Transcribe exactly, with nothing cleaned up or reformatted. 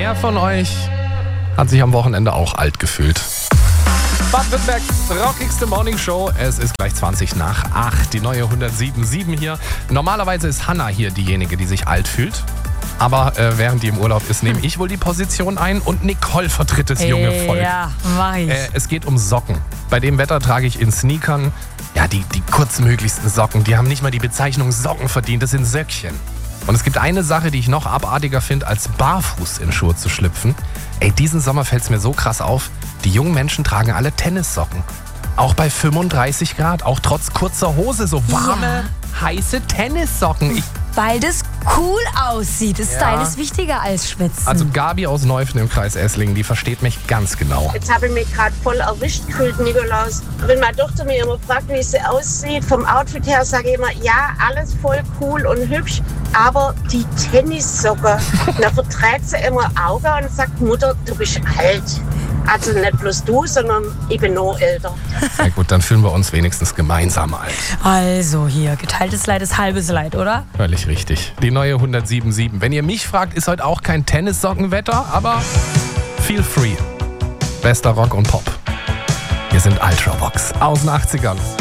Wer von euch hat sich am Wochenende auch alt gefühlt? Baden-Württembergs rockigste Morningshow. Es ist gleich zwanzig nach acht. Die neue hundertsieben Komma sieben hier. Normalerweise ist Hanna hier diejenige, die sich alt fühlt. Aber äh, während die im Urlaub ist, nehme ich wohl die Position ein und Nicole vertritt das junge Volk. Ja, mach ich. Äh, es geht um Socken. Bei dem Wetter trage ich in Sneakern, ja, die, die kurzmöglichsten Socken. Die haben nicht mal die Bezeichnung Socken verdient, das sind Söckchen. Und es gibt eine Sache, die ich noch abartiger finde, als barfuß in Schuhe zu schlüpfen. Ey, diesen Sommer fällt es mir so krass auf, die jungen Menschen tragen alle Tennissocken. Auch bei fünfunddreißig Grad, auch trotz kurzer Hose, so warme, ja. heiße Tennissocken. Ich Weil das cool aussieht. Das Ja. Style ist wichtiger als Schwitzen. Also Gabi aus Neufen im Kreis Esslingen, die versteht mich ganz genau. Jetzt habe ich mich gerade voll erwischt gefühlt, Nikolaus. Wenn meine Tochter mir immer fragt, wie sie aussieht, vom Outfit her sage ich immer, ja, alles voll cool und hübsch, aber die Tennissocke, da verträgt sie immer Augen und sagt, Mutter, du bist alt. Also nicht bloß du, sondern ich bin noch älter. Na gut, dann fühlen wir uns wenigstens gemeinsam alt. Also hier, geteiltes Leid ist halbes Leid, oder? Völlig richtig. Die neue hundertsieben Komma sieben. Wenn ihr mich fragt, ist heute auch kein Tennissockenwetter, aber feel free. Bester Rock und Pop. Wir sind Ultravox aus den achtzigern.